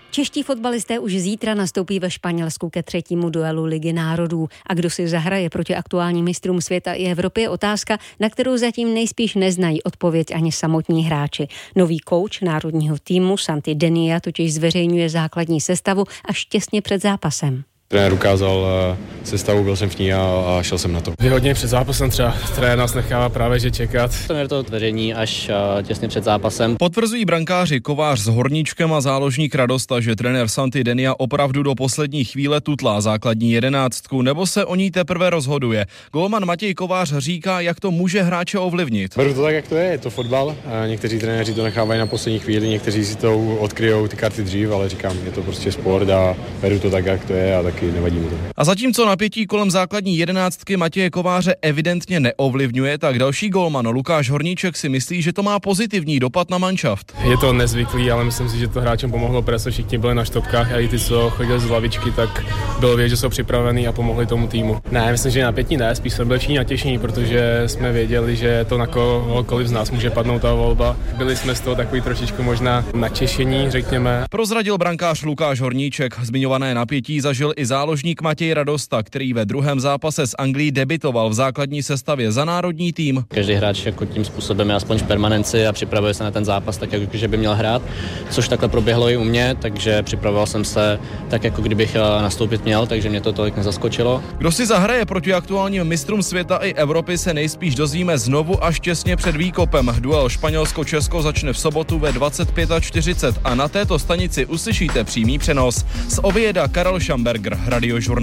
Čeští fotbalisté už zítra nastoupí ve Španělsku ke třetímu duelu Ligy národů. A kdo si zahraje proti aktuálním mistrům světa i Evropy, je otázka, na kterou zatím nejspíš neznají odpověď ani samotní hráči. Nový kouč národního týmu Santi Denia totiž zveřejňuje základní sestavu až těsně před zápasem. Trenér ukázal sestavu, byl jsem v ní a šel jsem na to. 2 hodiny před zápasem třeba trenér nás nechává právě že čekat. Trenér to zveřejní až těsně před zápasem. Potvrzují brankáři Kovář s Horníčkem a záložník Radosta, že trenér Santi Denia opravdu do poslední chvíle tutlá základní 11, nebo se o ní teprve rozhoduje. Gólman Matěj Kovář říká, jak to může hráče ovlivnit. Beru to tak, jak to je to fotbal. Někteří trenéři to nechávají na poslední chvíli, někteří si to odkryjou ty karty dřív, ale říkám, je to prostě sport a beru to tak, jak to je a taky nevadí mi to. A zatímco napětí kolem základní 11 Matěje Kováře evidentně neovlivňuje, tak další gólman Lukáš Horníček si myslí, že to má pozitivní dopad na manšaft. Je to nezvyklý, ale myslím si, že to hráčům pomohlo, protože všichni byli na štopkách a i ty, co chodili z lavičky, tak bylo vidět, že jsou připravení a pomohli tomu týmu. Ne, myslím, že napětí ne, spíš jsme byli všichni natěšení, protože jsme věděli, že to na kohokoliv z nás může padnout ta volba. Byli jsme z toho takový trošičku možná natěšení, řekněme. Prozradil brankář Lukáš Horníček. Zmiňované napětí zažil i záložník Matěj Radosta, který ve druhém zápase s Anglií debitoval v základní sestavě za národní tým. Každý hráč jako tím způsobem je aspoň v permanenci a připravuje se na ten zápas tak, jako že by měl hrát, což takhle proběhlo i u mě, takže připravoval jsem se tak, jako kdybych nastoupit měl, takže mě to tolik nezaskočilo. Kdo si zahraje proti aktuálním mistrům světa i Evropy, se nejspíš dozvíme znovu až těsně před výkopem. Duel Španělsko-Česko začne v sobotu ve 25:40 a na této stanici uslyšíte přímý přenos. Z Ovieda Karel Šamberger, Radiožurnál.